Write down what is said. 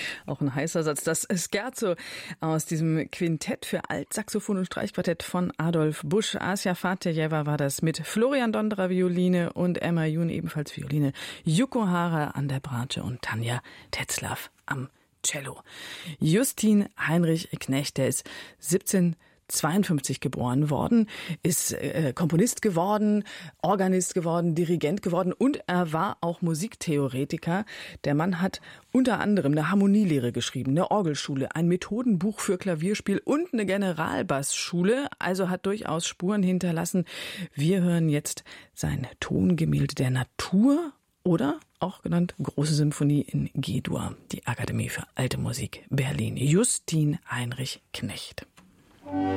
Auch ein heißer Satz. Das Scherzo aus diesem Quintett für Altsaxophon und Streichquartett von Adolf Busch. Asia Fatejeva war das mit Florian Donderer Violine und Emma Jun ebenfalls Violine, Yuko Hara an der Bratsche und Tanja Tetzlaff am Cello. Justin Heinrich Knecht, der ist 1752 geboren worden, ist Komponist geworden, Organist geworden, Dirigent geworden und er war auch Musiktheoretiker. Der Mann hat unter anderem eine Harmonielehre geschrieben, eine Orgelschule, ein Methodenbuch für Klavierspiel und eine Generalbassschule, also hat durchaus Spuren hinterlassen. Wir hören jetzt sein Tongemälde der Natur oder auch genannt Große Symphonie in G-Dur, die Akademie für Alte Musik Berlin. Justin Heinrich Knecht.